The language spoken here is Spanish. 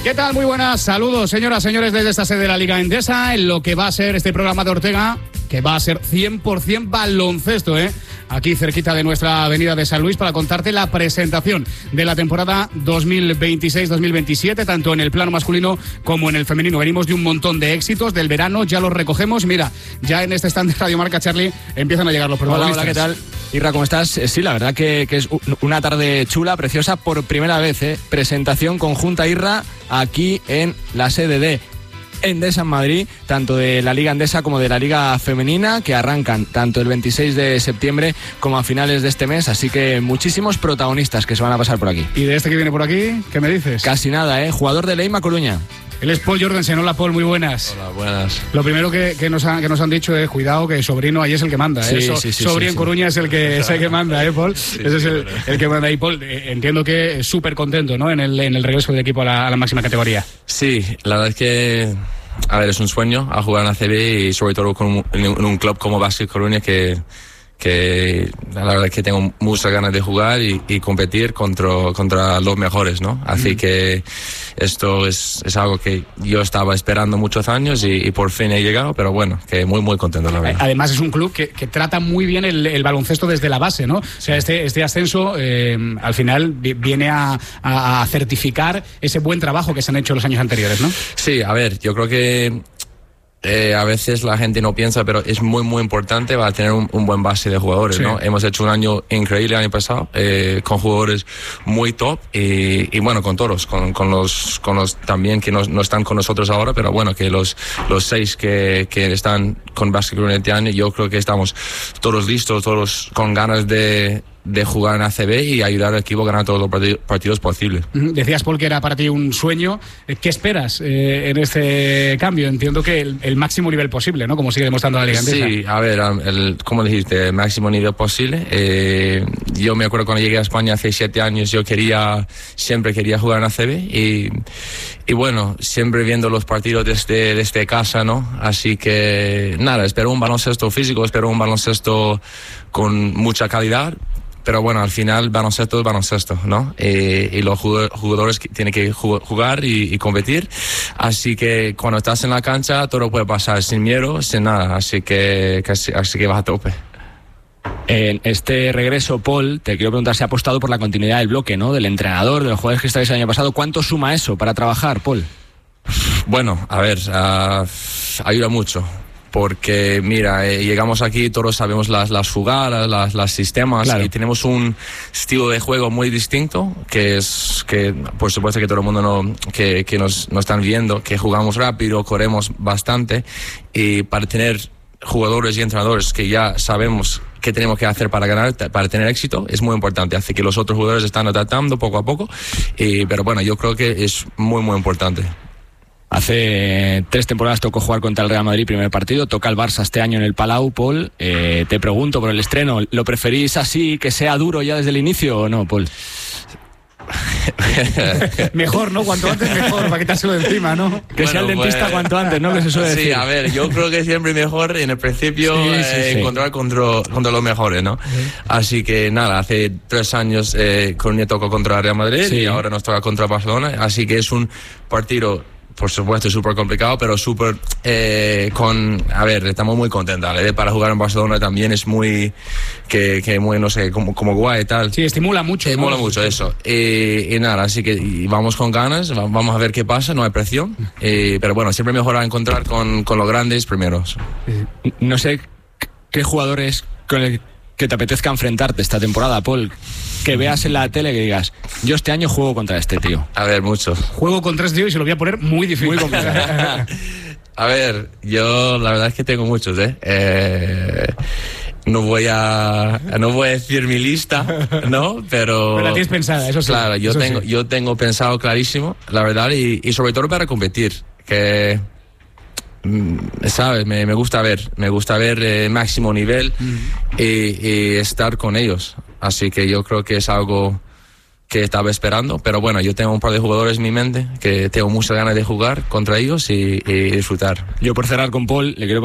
¿Qué tal? Muy buenas, saludos señoras, señores desde esta sede de la Liga Endesa, en lo que va a ser este programa de Ortega, que va a ser 100% baloncesto, aquí cerquita de nuestra avenida de San Luis, para contarte la presentación de la temporada 2026-2027, tanto en el plano masculino como en el femenino. Venimos de un montón de éxitos del verano, ya los recogemos. Mira, ya en este stand de Radio Marca, Charlie, empiezan a llegar los protagonistas. Hola, ¿qué tal? Irra, ¿cómo estás? Sí, la verdad que es una tarde chula, preciosa, por primera vez, presentación conjunta, Irra, aquí en la sede de Endesa en Madrid, tanto de la Liga Endesa como de la Liga Femenina, que arrancan tanto el 26 de septiembre como a finales de este mes, así que muchísimos protagonistas que se van a pasar por aquí. ¿Y de este que viene por aquí, qué me dices? Casi nada, jugador de Leima Coruña. Él es Paul Jorgensen. Hola, Paul, muy buenas. Hola, buenas. Lo primero que nos han dicho es, cuidado, que sobrino ahí es el que manda. Sí, en Coruña es el que manda, Paul. Sí, ese es el que manda. Y Paul, entiendo que súper contento, ¿no? En el regreso del equipo a la máxima categoría. Sí, la verdad es que, a ver, es un sueño a jugar en ACB y sobre todo en un club como Básquet Coruña que la verdad es que tengo muchas ganas de jugar y competir contra los mejores, ¿no? Así que esto es algo que yo estaba esperando muchos años y por fin he llegado, pero bueno, que muy muy contento, la verdad. Además es un club que trata muy bien el baloncesto desde la base, ¿no? O sea, este ascenso al final viene a certificar ese buen trabajo que se han hecho los años anteriores, ¿no? Sí, a ver, yo creo que a veces la gente no piensa, pero es muy muy importante para tener un buen base de jugadores, sí, ¿no? Hemos hecho un año increíble el año pasado, con jugadores muy top y bueno, con todos, con los también que no están con nosotros ahora, pero bueno, que los 6 que están con Básquet Coruña este año, yo creo que estamos todos listos, todos con ganas de jugar en ACB y ayudar al equipo a ganar todos los partidos posibles. Decías, Paul, que era para ti un sueño. ¿Qué esperas en este cambio? Entiendo que el máximo nivel posible, ¿no? Como sigue demostrando la Liga Endesa. Sí, a ver, como dijiste, el máximo nivel posible. Yo me acuerdo cuando llegué a España hace 7 años, yo siempre quería jugar en ACB y bueno, siempre viendo los partidos desde casa, ¿no? Así que nada, espero un baloncesto físico, espero un baloncesto con mucha calidad. Pero bueno, al final baloncesto es baloncesto, ¿no? Y los jugadores tienen que jugar y competir. Así que cuando estás en la cancha todo puede pasar sin miedo, sin nada. Así que vas a tope. En este regreso, Paul, te quiero preguntar si ha apostado por la continuidad del bloque, ¿no? Del entrenador, de los jugadores que estáis el año pasado. ¿Cuánto suma eso para trabajar, Paul? Bueno, a ver, ayuda mucho. Porque mira, llegamos aquí, todos sabemos las jugadas, los sistemas, claro, y tenemos un estilo de juego muy distinto, que por supuesto que todo el mundo que nos están viendo, que jugamos rápido, corremos bastante, y para tener jugadores y entrenadores que ya sabemos qué tenemos que hacer para ganar, para tener éxito, es muy importante. Así que los otros jugadores están adaptando poco a poco, pero bueno, yo creo que es muy muy importante. Hace 3 temporadas tocó jugar contra el Real Madrid, primer partido, toca el Barça este año en el Palau, Paul. Te pregunto por el estreno, ¿lo preferís así, que sea duro ya desde el inicio o no, Paul? Mejor, ¿no? Cuanto antes mejor, para quitárselo de encima, ¿no? Que sea el dentista cuanto antes, ¿no? Que se suele decir. Sí, a ver, yo creo que siempre mejor en el principio encontrar contra los mejores, ¿no? Sí. Así que nada, hace 3 años Coruña tocó contra el Real Madrid, sí, y ahora nos toca contra Barcelona, así que es un partido, por supuesto, súper complicado, pero súper a ver, estamos muy contentos. Para jugar en Barcelona también es muy, muy, no sé, como guay y tal. Sí, estimula mucho. Estimula mucho eso. Y nada, así que vamos con ganas, vamos a ver qué pasa, no hay presión. Pero bueno, siempre mejor a encontrar con los grandes primeros. No sé qué jugadores con el que te apetezca enfrentarte esta temporada, Paul. Que veas en la tele que digas, yo este año juego contra este tío. A ver, muchos. Juego contra este tío y se lo voy a poner muy difícil. Muy complicado. A ver, yo la verdad es que tengo muchos, no voy a decir mi lista, ¿no? Pero la tienes pensada, eso sí. Claro, yo tengo pensado clarísimo, la verdad, y sobre todo para competir, que ¿sabes? Me gusta ver máximo nivel y estar con ellos. Así que yo creo que es algo que estaba esperando, pero bueno, yo tengo un par de jugadores en mi mente que tengo muchas ganas de jugar contra ellos y disfrutar. Yo, por cerrar con Paul, le quiero